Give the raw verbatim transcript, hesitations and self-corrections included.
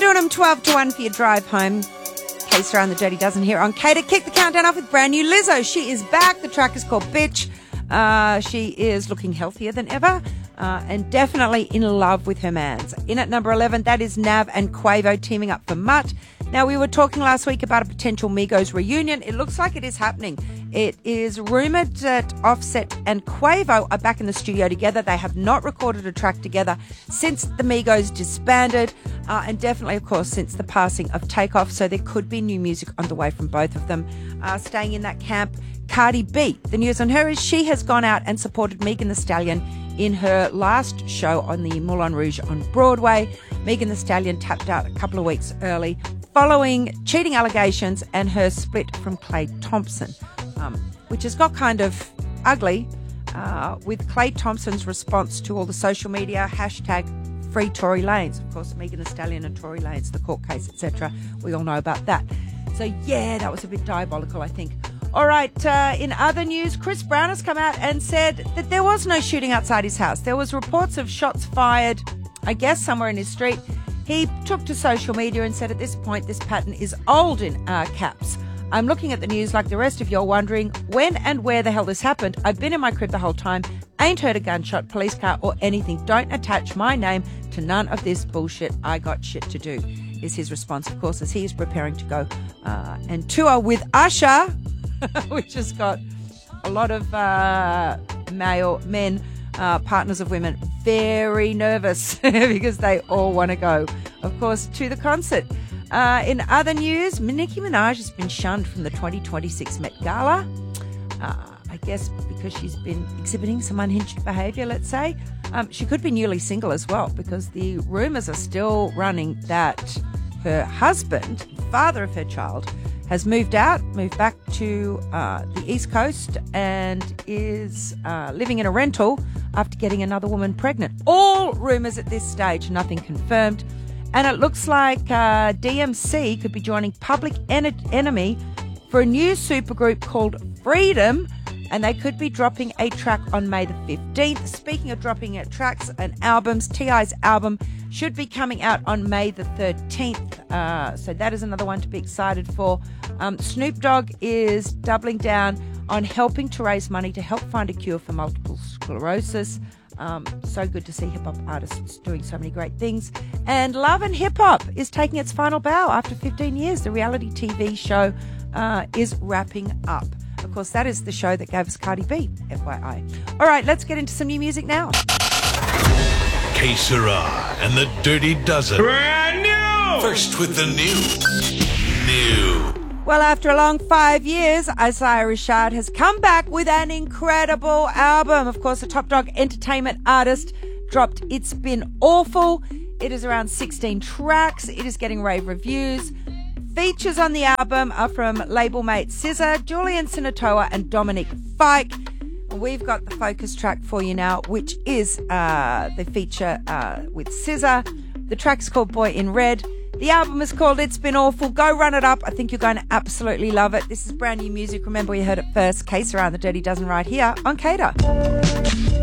doing them twelve to one for your drive home. Case around the Dirty Dozen here on Cater. Kick the countdown off with brand new Lizzo. She is back. The track is called Bitch. Uh, she is looking healthier than ever. Uh, and definitely in love with her mans. In at number eleven, that is Nav and Quavo teaming up for Mutt. Now, we were talking last week about a potential Migos reunion. It looks like it is happening. It is rumoured that Offset and Quavo are back in the studio together. They have not recorded a track together since the Migos disbanded, uh, and definitely, of course, since the passing of Takeoff. So there could be new music on the way from both of them. Uh, staying in that camp, Cardi B. The news on her is she has gone out and supported Megan Thee Stallion in her last show on the Moulin Rouge on Broadway. Megan Thee Stallion tapped out a couple of weeks early following cheating allegations and her split from Klay Thompson, um, which has got kind of ugly uh, with Klay Thompson's response to all the social media, hashtag free Tory Lanez. Of course, Megan Thee Stallion and Tory Lanez, the court case, et cetera. We all know about that. So, yeah, that was a bit diabolical, I think. All right, uh, in other news, Chris Brown has come out and said that there was no shooting outside his house. There was reports of shots fired, I guess, somewhere in his street. He took to social media and said at this point, this pattern is old in uh, caps. I'm looking at the news like the rest of you are wondering when and where the hell this happened. I've been in my crib the whole time, ain't heard a gunshot, police car or anything. Don't attach my name to none of this bullshit. I got shit to do, is his response, of course, as he is preparing to go uh, and tour with Usher, which has got a lot of uh, male men, uh, partners of women, very nervous because they all want to go, of course, to the concert. Uh, in other news, Nicki Minaj has been shunned from the twenty twenty-six Met Gala. Uh, I guess because she's been exhibiting some unhinged behaviour, let's say. Um, she could be newly single as well, because the rumours are still running that her husband, father of her child, has moved out, moved back to uh, the East Coast and is uh, living in a rental after getting another woman pregnant. All rumours at this stage, nothing confirmed. And it looks like uh, D M C could be joining Public En- Enemy for a new supergroup called Freedom, and they could be dropping a track on May the fifteenth. Speaking of dropping out tracks and albums, T I's album should be coming out on May the thirteenth. Uh, so that is another one to be excited for. Um, Snoop Dogg is doubling down on helping to raise money to help find a cure for multiple sclerosis. Um, so good to see hip-hop artists doing so many great things. And Love and Hip Hop is taking its final bow after fifteen years. The reality T V show uh, is wrapping up. Of course, that is the show that gave us Cardi B, F Y I. All right, let's get into some new music now. Que Sera and the Dirty Dozen. Brand new! First with the new. New. Well, after a long five years, Isaiah Rashad has come back with an incredible album. Of course, the Top Dog Entertainment artist dropped It's Been Awful. It is around sixteen tracks. It is getting rave reviews. Features on the album are from label mate S Z A, Julian Sinatoa and Dominic Fike. We've got the focus track for you now, which is uh, the feature uh, with S Z A. The track's called Boy in Red. The album is called It's Been Awful. Go run it up. I think you're going to absolutely love it. This is brand new music. Remember, you heard it first. Case around the Dirty Dozen right here on Cater.